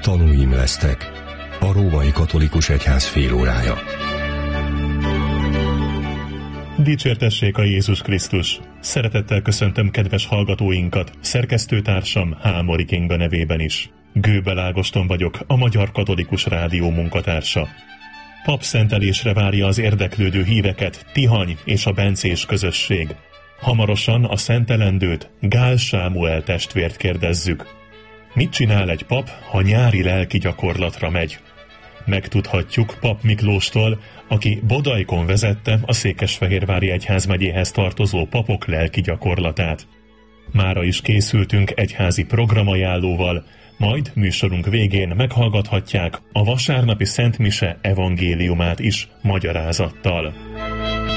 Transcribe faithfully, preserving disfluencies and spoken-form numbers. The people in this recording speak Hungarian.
Tanúim lesztek. A római katolikus egyház félórája. Dicsértessék a Jézus Krisztus! Szeretettel köszöntöm kedves hallgatóinkat, szerkesztőtársam Hámori Kinga nevében is. Gőbel Ágoston vagyok, a Magyar Katolikus Rádió munkatársa. Papszentelésre várja az érdeklődő híveket Tihany és a bencés közösség. Hamarosan a szentelendőt, Gál Sámuel testvért kérdezzük. Mit csinál egy pap, ha nyári lelki gyakorlatra megy? Megtudhatjuk Pap Miklóstól, aki Bodajkon vezette a Székesfehérvári egyházmegyéhez tartozó papok lelki gyakorlatát. Mára is készültünk egyházi programajánlóval, majd műsorunk végén meghallgathatják a vasárnapi szentmise evangéliumát is magyarázattal.